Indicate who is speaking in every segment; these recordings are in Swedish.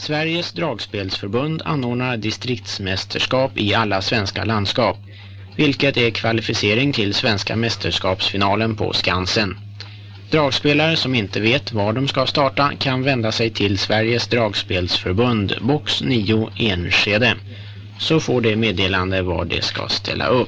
Speaker 1: Sveriges dragspelsförbund anordnar distriktsmästerskap i alla svenska landskap, vilket är kvalificering till svenska mästerskapsfinalen på Skansen. Dragspelare som inte vet var de ska starta kan vända sig till Sveriges dragspelsförbund box 9 Enskede, så får det meddelande var det ska ställa upp.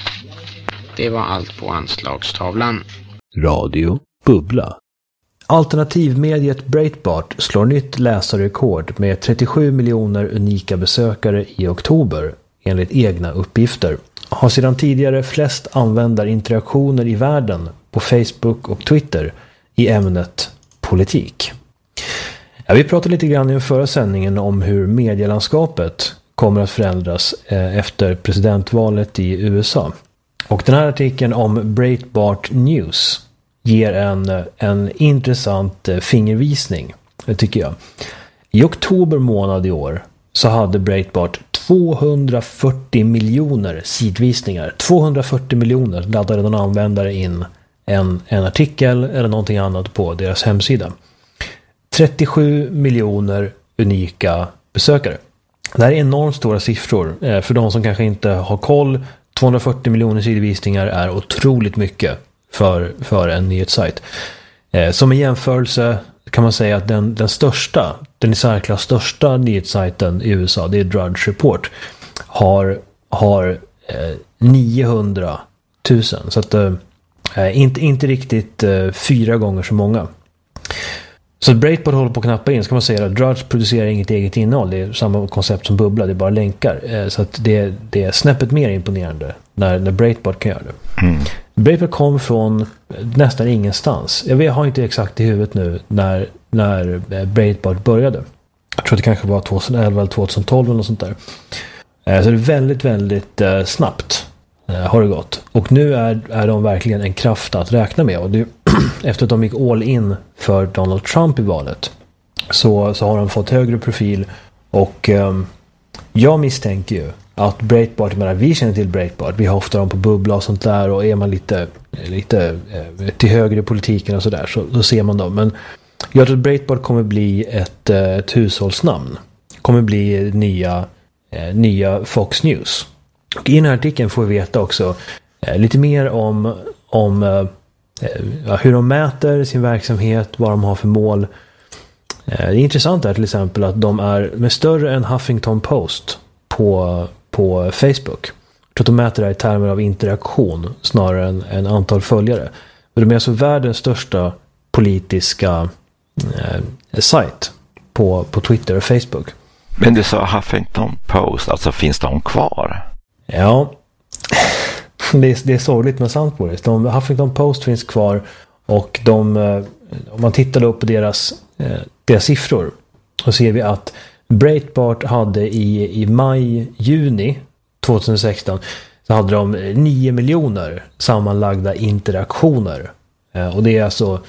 Speaker 1: Det var allt på anslagstavlan.
Speaker 2: Radio Bubbla. Alternativmediet Breitbart slår nytt läsarrekord med 37 miljoner unika besökare i oktober, enligt egna uppgifter. Har sedan tidigare flest användarinteraktioner i världen på Facebook och Twitter i ämnet politik. Ja, vi pratade lite grann i den förra sändningen om hur medielandskapet kommer att förändras efter presidentvalet i USA. Och den här artikeln om Breitbart News ger en intressant fingervisning, tycker jag. I oktober månad i år så hade Breitbart 240 miljoner sidvisningar. 240 miljoner laddade någon användare in en artikel eller någonting annat på deras hemsida. 37 miljoner unika besökare. Det här är enormt stora siffror. För de som kanske inte har koll, 240 miljoner sidvisningar är otroligt mycket för en nyhetssajt. Som en jämförelse kan man säga att den i särklass största nyhetssajten i USA, det är Drudge Report, har 900 000. Så att inte riktigt 4 gånger så många. Så Breitbart håller på att knappa in, ska man säga att Drudge producerar inget eget innehåll. Det är samma koncept som Bubbla, det är bara länkar. Så att det är snäppet mer imponerande när Breitbart kan göra det. Mm. Breitbart kom från nästan ingenstans. Jag har inte exakt i huvudet nu när Breitbart började. Jag tror det kanske var 2011 eller 2012 eller något sånt där. Så det är väldigt, väldigt snabbt har det gått. Och nu är de verkligen en kraft att räkna med. Och det, efter att de gick all in för Donald Trump i valet så har de fått högre profil. Och jag misstänker ju att Breitbart, vi känner till Breitbart, vi har ofta dem på Bubbla och sånt där, och är man lite till högre i politiken och sådär så ser man dem. Men jag tror att Breitbart kommer bli ett hushållsnamn. Kommer bli nya Fox News. Och i den här artikeln får vi veta också lite mer om hur de mäter sin verksamhet, vad de har för mål. Det är intressant är till exempel att de är större än Huffington Post på Facebook. Jag tror att de mäter det i termer av interaktion snarare än antal följare. Och de är alltså världens största politiska sajt på Twitter och Facebook.
Speaker 3: Men du sa Huffington Post, alltså finns de kvar?
Speaker 2: Ja, det är sorgligt men sant, Boris. Huffington Post finns kvar, och om man tittar upp på deras siffror så ser vi att Breitbart hade i maj-juni 2016 så hade de 9 miljoner sammanlagda interaktioner. Och det är alltså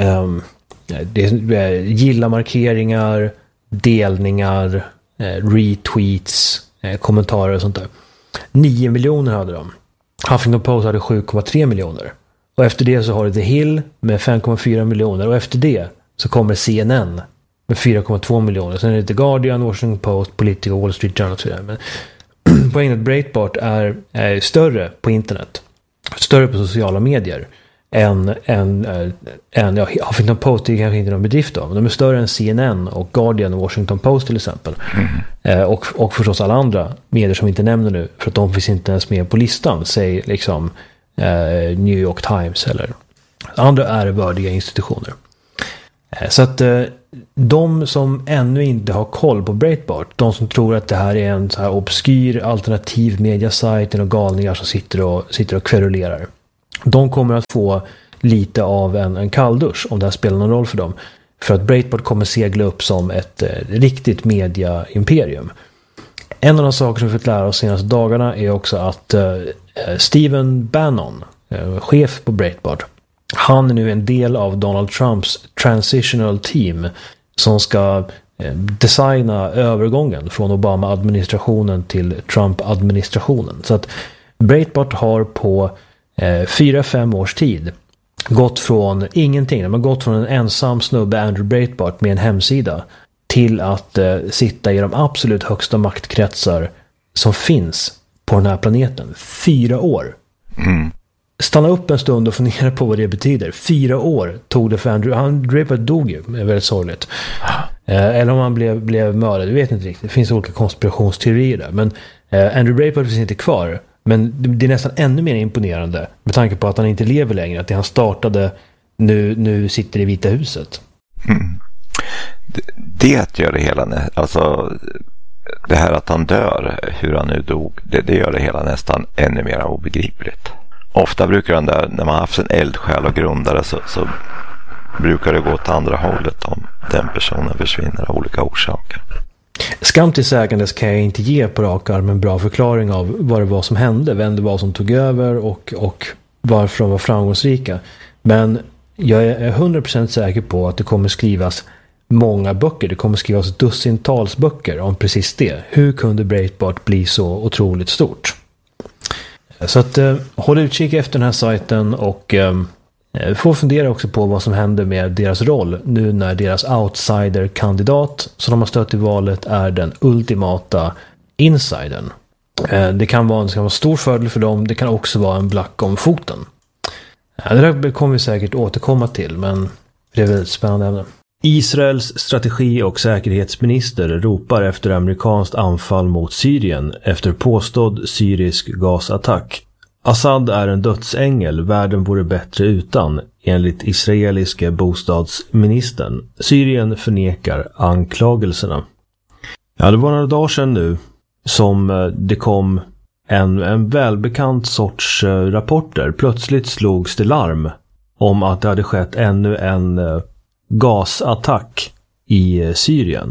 Speaker 2: gilla-markeringar, delningar, retweets, kommentarer och sånt där. 9 miljoner hade de. Huffington Post hade 7,3 miljoner. Och efter det så har det The Hill med 5,4 miljoner. Och efter det så kommer CNN med 4,2 miljoner. Sen är det The Guardian, Washington Post, Politico, Wall Street Journal och så vidare. Men poängen är att Breitbart är större på internet. Större på sociala medier än Huffington Post är kanske inte någon bedrift av. Men de är större än CNN och Guardian och Washington Post till exempel. Och förstås alla andra medier som vi inte nämner nu, för att de finns inte ens med på listan. Säg liksom New York Times eller andra ärevördiga institutioner. Så att de som ännu inte har koll på Breitbart, de som tror att det här är en så här obskyr alternativ mediasajt och galningar som sitter och kverulerar, de kommer att få lite av en kalldusch om det här spelar någon roll för dem. För att Breitbart kommer segla upp som ett riktigt media-imperium. En av de saker som vi fått lära oss senaste dagarna är också att Stephen Bannon, chef på Breitbart, han är nu en del av Donald Trumps transitional team som ska designa övergången från Obama-administrationen till Trump-administrationen. Så att Breitbart har på 4-5 års tid gått från ingenting. De har gått från en ensam snubbe, Andrew Breitbart, med en hemsida till att sitta i de absolut högsta maktkretsar som finns på den här planeten. 4 år. Stanna upp en stund och fundera på vad det betyder. 4 år tog det för Andrew Breitbart dog ju, är väldigt sorgligt. Eller om han blev mördad, jag vet inte riktigt. Det finns olika konspirationsteorier där. Men Andrew Breitbart finns inte kvar. Men det är nästan ännu mer imponerande med tanke på att han inte lever längre. Att det han startade nu sitter i Vita huset.
Speaker 3: Det gör det hela, alltså det här att han dör, hur han nu dog, det gör det hela nästan ännu mer obegripligt. Ofta brukar den där, när man har haft en eldsjäl och grundare så brukar det gå åt andra hållet om den personen försvinner av olika orsaker.
Speaker 2: Skam till sägandes kan jag inte ge på rak arm en bra förklaring av vad det var som hände, vem det var som tog över och varför de var framgångsrika. Men jag är 100% säker på att det kommer skrivas många böcker. Det kommer skrivas dussintals böcker om precis det. Hur kunde Breitbart bli så otroligt stort? Så att håll utkik efter den här sajten och får fundera också på vad som händer med deras roll nu när deras outsider-kandidat som de har stött i valet är den ultimata insidern. Det kan vara en stor fördel för dem. Det kan också vara en black om foten. Det där kommer vi säkert återkomma till, men det är väldigt spännande ämne. Israels strategi- och säkerhetsminister ropar efter amerikanskt anfall mot Syrien efter påstådd syrisk gasattack. Assad är en dödsängel, världen vore bättre utan, enligt israeliska bostadsministern. Syrien förnekar anklagelserna. Ja, det var några dagar sedan nu som det kom en välbekant sorts rapporter. Plötsligt slogs det larm om att det hade skett ännu en gasattack i Syrien.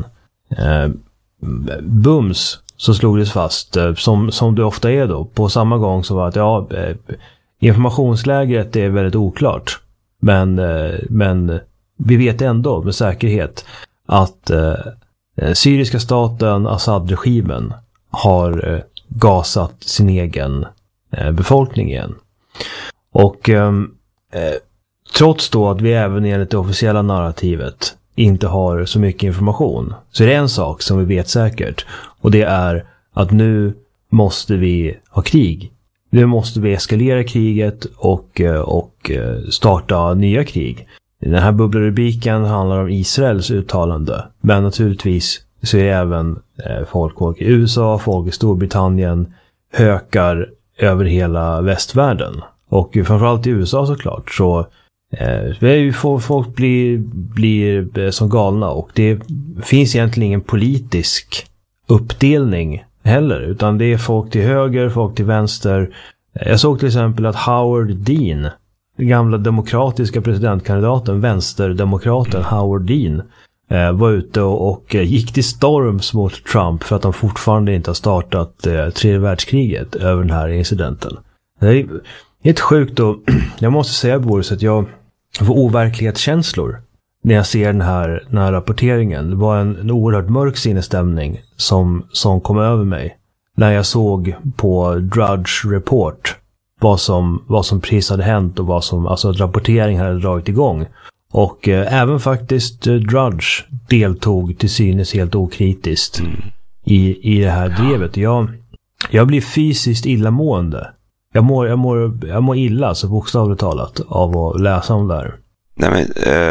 Speaker 2: Bums så slog det fast, som det ofta är då, på samma gång så var att informationsläget är väldigt oklart. Men vi vet ändå med säkerhet att syriska staten, Assad-regimen, har gasat sin egen befolkning igen. Och trots då att vi även enligt det officiella narrativet inte har så mycket information, så är det en sak som vi vet säkert, och det är att nu måste vi ha krig. Nu måste vi eskalera kriget och starta nya krig. Den här bubblerubriken handlar om Israels uttalande, men naturligtvis så är även folk i USA, folk i Storbritannien, hökar över hela västvärlden. Och framförallt i USA såklart, så folk blir som galna, och det finns egentligen ingen politisk uppdelning heller, utan det är folk till höger, folk till vänster. Jag såg till exempel att Howard Dean, den gamla demokratiska presidentkandidaten, vänsterdemokraten Howard Dean, var ute och gick till storms mot Trump för att de fortfarande inte har startat tredje världskriget över den här incidenten. Det är helt sjukt, och jag måste säga, Boris, att jag får overklighetskänslor när jag ser den här rapporteringen. Det var en oerhört mörk sinnesstämning som kom över mig när jag såg på Drudge Report vad som precis hade hänt och vad som, alltså, rapporteringen hade dragit igång. Och även faktiskt Drudge deltog till synes helt okritiskt i det här drevet. Jag blir fysiskt illamående. Jag mår illa, så bokstavligt talat, av att läsa om det här.
Speaker 3: Nej, men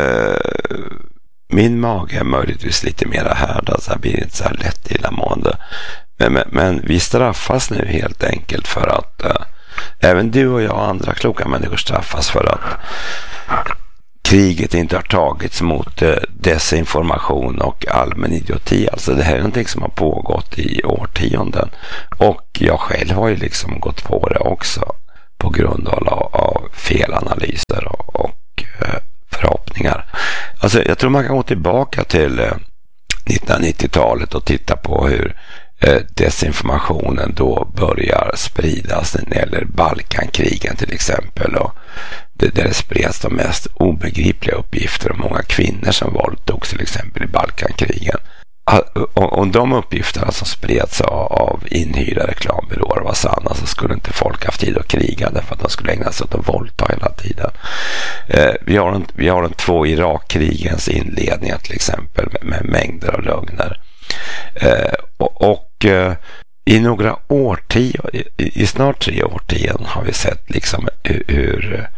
Speaker 3: min mage är möjligtvis lite mer härdad, så jag blir inte så här lätt illamående. Men vi straffas nu helt enkelt för att även du och jag och andra kloka människor straffas för att kriget inte har tagits mot desinformation och allmän idioti. Alltså det här är någonting som har pågått i årtionden. Och jag själv har ju liksom gått på det också på grund av felanalyser och förhoppningar. Alltså jag tror man kan gå tillbaka till 1990-talet och titta på hur desinformationen då börjar spridas när det gäller Balkankrigen till exempel, och där det spreds de mest obegripliga uppgifter om många kvinnor som våldtogs till exempel i Balkankrigen. Och om de uppgifterna som spreds av inhyrda reklambyråer var sanna, så skulle inte folk haft tid att kriga, därför att de skulle ägna sig åt att våldta hela tiden. Vi har de 2 Irakkrigens inledningar till exempel, med mängder av lögner. I några årtionden, i snart 3 årtionden, har vi sett liksom hur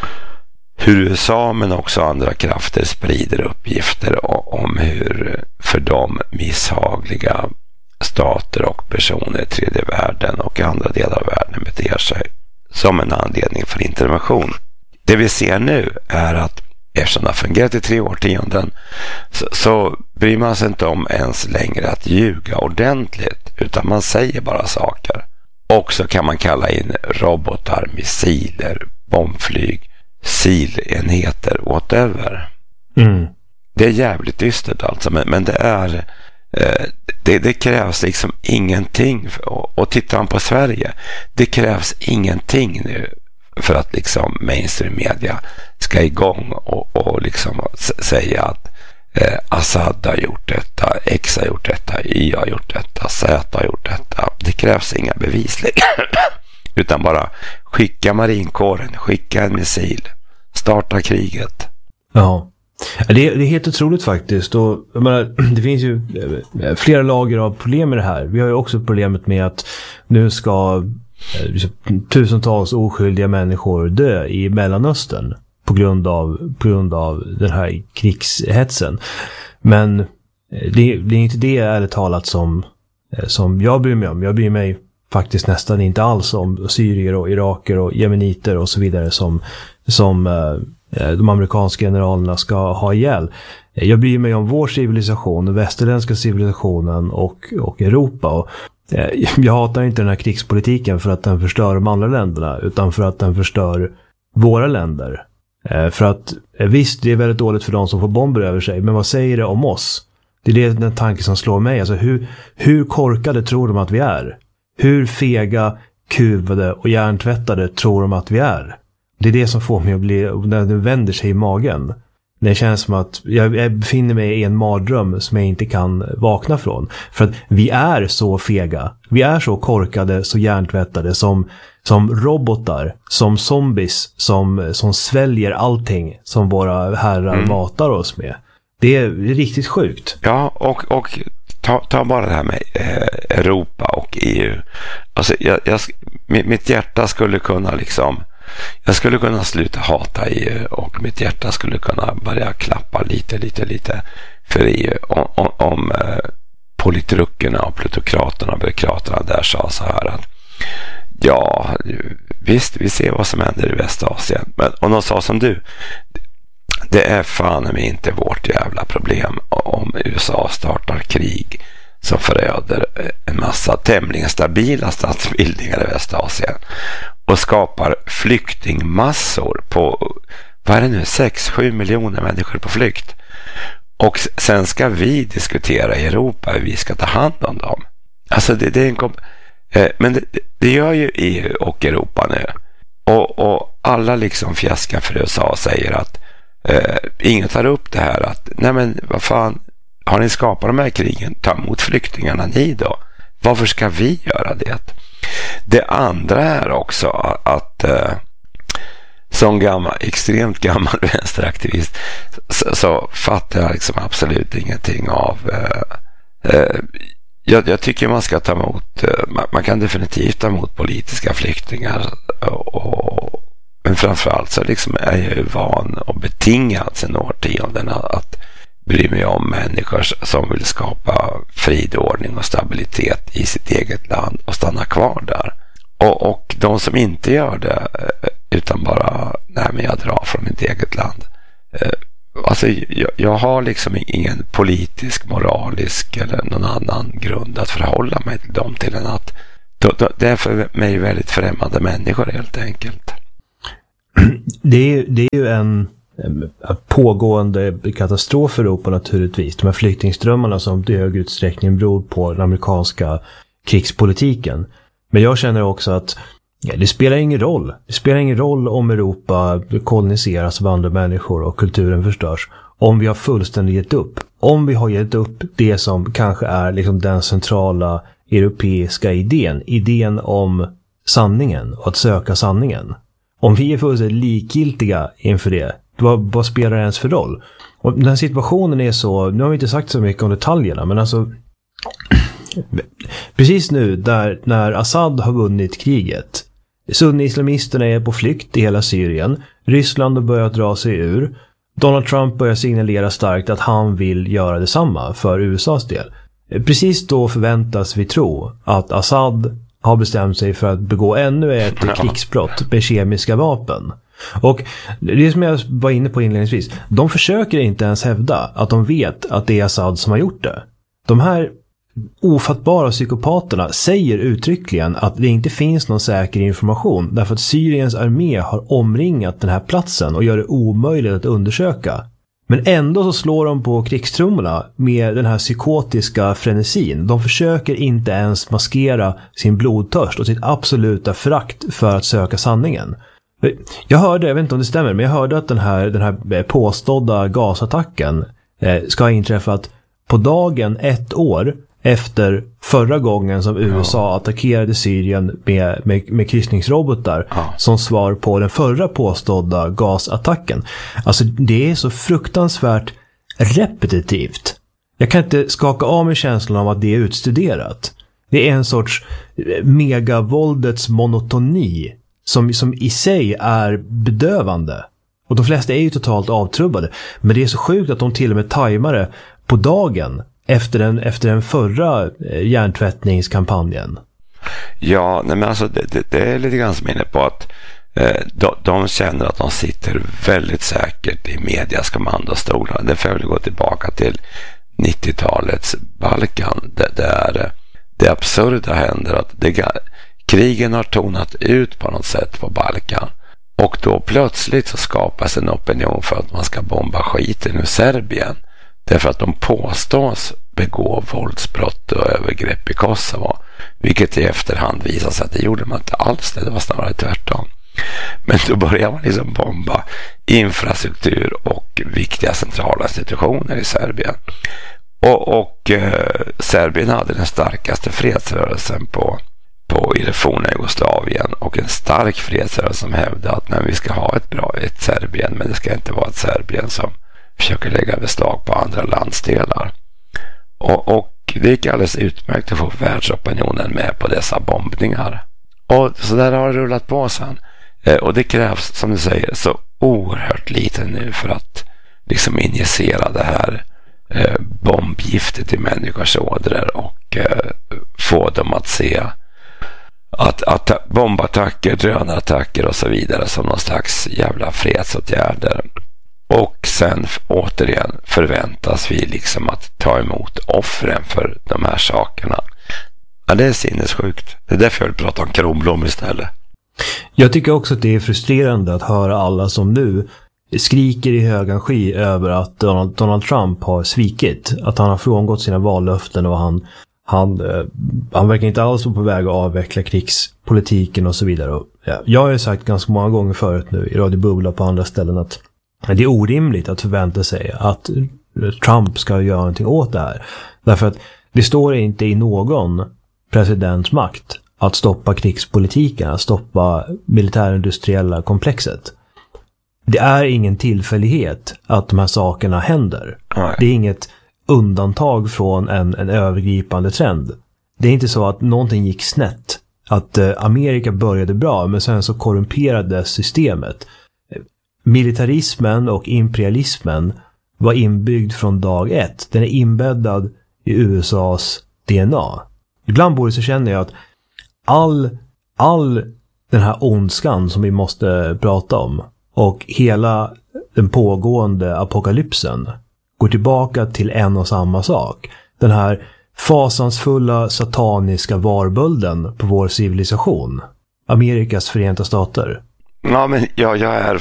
Speaker 3: USA men också andra krafter sprider uppgifter om hur för dem misshagliga stater och personer i tredje världen och andra delar av världen beter sig, som en anledning för intervention. Det vi ser nu är att eftersom det har fungerat i 3 årtionden så bryr man sig inte om ens längre att ljuga ordentligt, utan man säger bara saker. Och så kan man kalla in robotar, missiler, bombflyg, SEAL-enheter, whatever. Det är jävligt dystert alltså, men det är det krävs liksom ingenting. Och tittar man på Sverige, det krävs ingenting nu för att liksom mainstream media ska igång och liksom säga att Assad har gjort detta, X har gjort detta, Y har gjort detta, Z har gjort detta. Det krävs inga bevis utan bara skicka marinkåren, skicka en missil, starta kriget.
Speaker 2: Ja, det är helt otroligt faktiskt. Och jag menar, det finns ju flera lager av problem med det här. Vi har ju också problemet med att nu ska tusentals oskyldiga människor dö i Mellanöstern på grund av den här krigshetsen. Men det är inte det ärligt talat som jag bryr mig om. Jag bryr mig faktiskt nästan inte alls om syrier och iraker och jemeniter och så vidare som de amerikanska generalerna ska ha ihjäl. Jag bryr mig om vår civilisation, den västerländska civilisationen och Europa. Och jag hatar inte den här krigspolitiken för att den förstör de andra länderna, utan för att den förstör våra länder. För att visst, det är väldigt dåligt för de som får bomber över sig, men vad säger det om oss? Det är den tanke som slår mig. Alltså hur korkade tror de att vi är? Hur fega, kuvade och hjärntvättade tror de att vi är? Det är det som får mig att bli, när det vänder sig i magen. Det känns som att jag befinner mig i en mardröm som jag inte kan vakna från. För att vi är så fega. Vi är så korkade, så hjärntvättade som robotar, som zombies, som sväljer allting som våra herrar matar oss med. Det är riktigt sjukt.
Speaker 3: Ja, och ta bara det här med Europa och EU. Alltså mitt hjärta skulle kunna jag skulle kunna sluta hata EU, och mitt hjärta skulle kunna börja klappa lite för EU om politrukerna och plutokraterna och byråkraterna där sa så här att ja, visst, vi ser vad som händer i Västasien. Men om de sa som du, det är fan med inte vårt jävla problem om USA startar krig som föröder en massa tämligen stabila statsbildningar i Västasien och skapar flyktingmassor på, vad är det nu, 6-7 miljoner människor på flykt. Och sen ska vi diskutera i Europa hur vi ska ta hand om dem. Alltså det är men det gör ju EU och Europa nu. Och alla liksom fjäskar för USA och säger att ingen tar upp det här att nej men vad fan, har ni skapat de här krigen, ta emot flyktingarna ni då. Varför ska vi göra det? Det andra är också att som extremt gammal vänsteraktivist så fattar jag liksom absolut ingenting av jag tycker man ska ta emot, man kan definitivt ta emot politiska flyktingar men framförallt så liksom är jag ju van och betingad sedan årtionden att bry mig om människor som vill skapa frid, ordning och stabilitet i sitt eget land och stanna kvar där. Och de som inte gör det utan bara, nej men jag drar från mitt eget land. Alltså jag har liksom ingen politisk, moralisk eller någon annan grund att förhålla mig till dem till än att det är för mig väldigt främmande människor helt enkelt.
Speaker 2: Det är ju en pågående katastrof för Europa naturligtvis. De här flyktingströmmarna som i hög utsträckning beror på den amerikanska krigspolitiken. Men jag känner också att det spelar ingen roll. Det spelar ingen roll om Europa koloniseras av andra människor och kulturen förstörs. om vi har fullständigt gett upp. Om vi har gett upp det som kanske är liksom den centrala europeiska idén om sanningen och att söka sanningen. Om vi är fullständigt likgiltiga inför det, vad spelar det ens för roll? Och den här situationen är så, nu har vi inte sagt så mycket om detaljerna, men alltså precis nu när Assad har vunnit kriget, sunni-islamisterna är på flykt i hela Syrien, Ryssland har börjat dra sig ur, Donald Trump börjar signalera starkt att han vill göra detsamma för USAs del. Precis då förväntas vi tro att Assad har bestämt sig för att begå ännu ett krigsbrott med kemiska vapen. Och det som jag var inne på inledningsvis, de försöker inte ens hävda att de vet att det är Assad som har gjort det. De här ofattbara psykopaterna säger uttryckligen att det inte finns någon säker information därför att Syriens armé har omringat den här platsen och gör det omöjligt att undersöka. Men ändå så slår de på krigstrummorna med den här psykotiska frenesin. De försöker inte ens maskera sin blodtörst och sitt absoluta förakt för att söka sanningen. Jag hörde, jag vet inte om det stämmer, men jag hörde att den här påstådda gasattacken ska ha inträffat på dagen 1 år efter förra gången som USA attackerade Syrien med kryssningsrobotar som svar på den förra påstådda gasattacken. Alltså det är så fruktansvärt repetitivt. Jag kan inte skaka av mig känslan av att det är utstuderat. Det är en sorts megavåldets monotoni som i sig är bedövande. Och de flesta är ju totalt avtrubbade. Men det är så sjukt att de till och med tajmar det på dagen efter den förra hjärntvättningskampanjen.
Speaker 3: Ja, nej men alltså det är lite grann som inne på att de känner att de sitter väldigt säkert i medias kommandostolar. Det får väl gå tillbaka till 90-talets Balkan där det absurda händer att krigen har tonat ut på något sätt på Balkan. Och då plötsligt så skapas en opinion för att man ska bomba skiten ur Serbien. Därför att de påstås begå våldsbrott och övergrepp i Kosovo. Vilket i efterhand visar sig att det gjorde man inte alls. Det var snarare tvärtom. Men då börjar man liksom bomba infrastruktur och viktiga centrala institutioner i Serbien. Och Serbien hade den starkaste fredsrörelsen i det forna Jugoslavien och en stark fredsrörelse som hävdade att vi ska ha ett Serbien, men det ska inte vara ett Serbien som försöker lägga beslag på andra landsdelar. Och det gick alldeles utmärkt att få världsopinionen med på dessa bombningar. Och så där har det rullat på sen. Och det krävs, som du säger, så oerhört lite nu för att liksom injicera det här bombgiftet i människors ådror och få dem att se att bombattacker, drönarattacker och så vidare som någon slags jävla fredsåtgärder. Och sen återigen förväntas vi liksom att ta emot offren för de här sakerna. Ja, det är sinnessjukt. Det är därför jag vill prata om Kronblom istället.
Speaker 2: Jag tycker också att det är frustrerande att höra alla som nu skriker i högan sky över att Donald Trump har svikit. Att han har frångått sina vallöften och han verkar inte alls vara på väg att avveckla krigspolitiken och så vidare. Och, ja, jag har ju sagt ganska många gånger förut nu i Radio Bubbla på andra ställen att det är orimligt att förvänta sig att Trump ska göra någonting åt det här. Därför att det står inte i någon presidents makt att stoppa krigspolitiken, att stoppa militärindustriella komplexet. Det är ingen tillfällighet att de här sakerna händer.
Speaker 3: Nej.
Speaker 2: Det är inget undantag från en övergripande trend. Det är inte så att någonting gick snett. Att Amerika började bra men sen så korrumperades systemet. Militarismen och imperialismen var inbyggd från dag 1. Den är inbäddad i USAs DNA. Ibland så känner jag att all den här ondskan som vi måste prata om och hela den pågående apokalypsen går tillbaka till en och samma sak. Den här fasansfulla sataniska varbölden på vår civilisation. Amerikas Förenta Stater.
Speaker 3: Ja, men jag är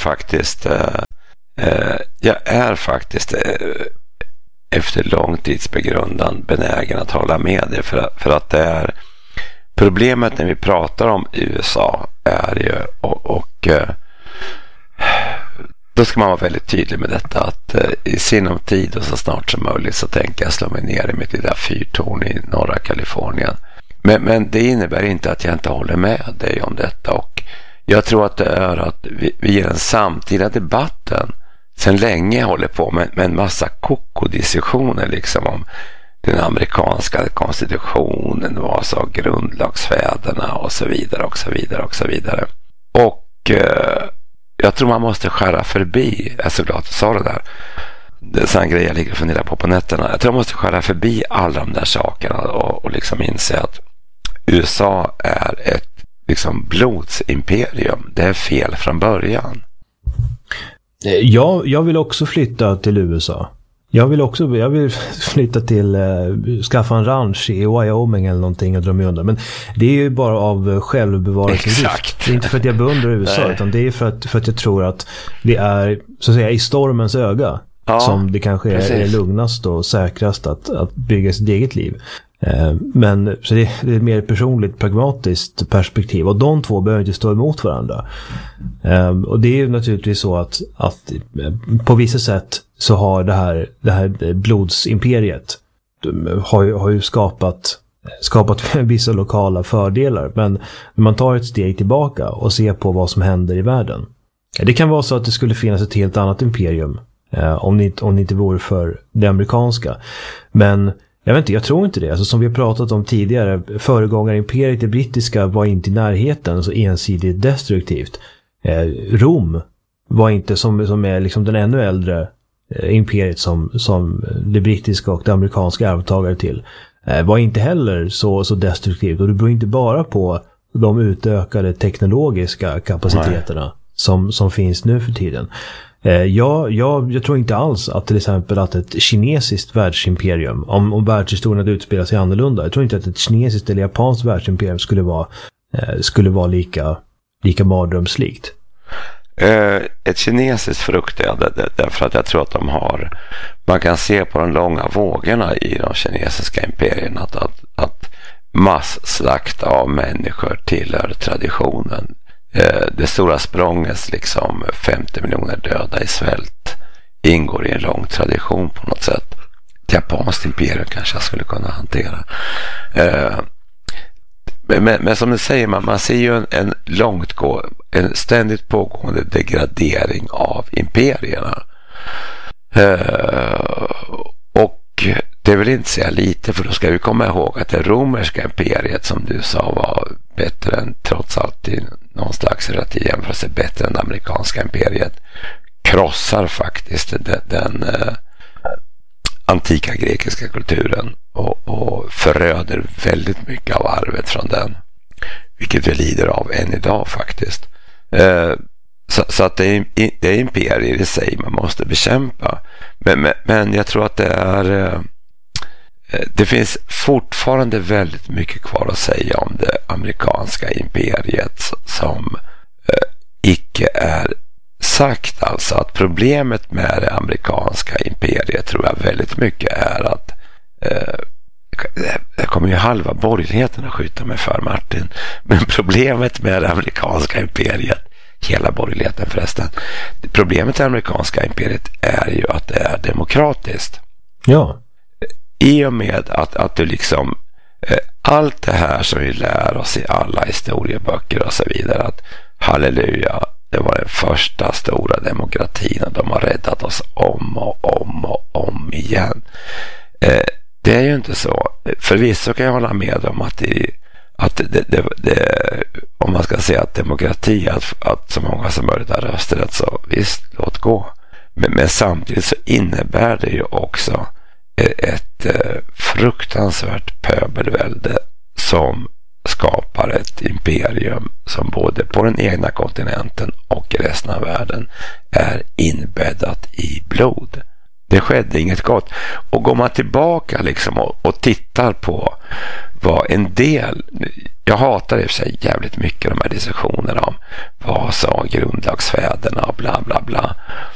Speaker 3: faktiskt efter lång tids begrundan benägen att hålla med det för att det är problemet när vi pratar om USA är ju och då ska man vara väldigt tydlig med detta, att i sinom tid och så snart som möjligt så tänker jag slå mig ner i mitt lilla fyrtorn i norra Kalifornien. Men det innebär inte att jag inte håller med dig om detta, och jag tror att det är att vi i den samtida debatten sen länge håller på med en massa kokodiskussioner liksom om den amerikanska konstitutionen, vad sa grundlagsfäderna och så vidare och så vidare och så vidare. Och jag tror man måste skära förbi, jag är så glad att du sa det där. Det är sån grej jag ligger och funderar på nätterna. Jag tror man måste skära förbi alla de där sakerna och liksom inse att USA är ett liksom blodsimperium. Det är fel från början.
Speaker 2: Jag vill också flytta till USA. Jag vill flytta till skaffa en ranch i Wyoming eller någonting och dra mig undan. Men det är ju bara av självbevarelsedrift.
Speaker 3: Exakt.
Speaker 2: Det är inte för att jag beundrar USA, utan det är för att jag tror att det är så att säga i stormens öga som det kanske är lugnast och säkrast att bygga sitt eget liv. Men så det är ett mer personligt, pragmatiskt perspektiv, och de två behöver inte stå emot varandra. Och det är ju naturligtvis så att på vissa sätt så har det här blodsimperiet har ju skapat vissa lokala fördelar, men när man tar ett steg tillbaka och ser på vad som händer i världen, det kan vara så att det skulle finnas ett helt annat imperium om det inte vore för det amerikanska. Men jag tror inte det. Alltså, som vi har pratat om tidigare, föregångarimperiet, det brittiska, var inte i närheten så ensidigt destruktivt. Rom var inte som är liksom den ännu äldre imperiet som det brittiska och det amerikanska arvtagare till, var inte heller så destruktivt. Och det beror inte bara på de utökade teknologiska kapaciteterna som finns nu för tiden. Jag tror inte alls att till exempel att ett kinesiskt världsimperium, om världshistorien hade utspelat sig annorlunda, jag tror inte att ett kinesiskt eller japanskt världsimperium skulle vara lika mardrömslikt.
Speaker 3: Ett kinesiskt fruktar jag därför att jag tror att man kan se på de långa vågorna i de kinesiska imperierna att masslakt av människor tillhör traditionen. Det stora språnget, liksom 50 miljoner döda i svält, ingår i en lång tradition på något sätt. Ett japanskt imperium kanske jag skulle kunna hantera. Men som du säger, man ser ju en ständigt pågående degradering av imperierna. Och det vill inte säga lite, för då ska vi komma ihåg att det romerska imperiet, som du sa, var bättre än, trots allt i någon slags relativ jämförelse, bättre än det amerikanska imperiet, krossar faktiskt den antika grekiska kulturen och föröder väldigt mycket av arvet från den, vilket vi lider av än idag faktiskt. Så att det är imperier i sig man måste bekämpa, men jag tror att det finns fortfarande väldigt mycket kvar att säga om det amerikanska imperiet som icke är sagt. Alltså att problemet med det amerikanska imperiet tror jag väldigt mycket är att det kommer ju halva borgerligheten att skjuta mig för, Martin, men problemet med det amerikanska imperiet, hela borgerligheten förresten, problemet med det amerikanska imperiet är ju att det är demokratiskt.
Speaker 2: Ja.
Speaker 3: I och med att du liksom allt det här som vi lär oss i alla historieböcker och så vidare, att halleluja, det var den första stora demokratin och de har räddat oss om och om igen. Det är ju inte så. Förvisso kan jag hålla med om att om man ska säga att demokrati, att så många som möjligt har rösträtt, så visst, låt gå. Men samtidigt så innebär det ju också ett fruktansvärt pöbelvälde som skapar ett imperium som både på den egna kontinenten och i resten av världen är inbäddat i blod. Det skedde inget gott. Och går man tillbaka liksom och tittar på vad en del, jag hatar i och för sig jävligt mycket de här diskussionerna om vad sa grundlagsfäderna och bla bla bla.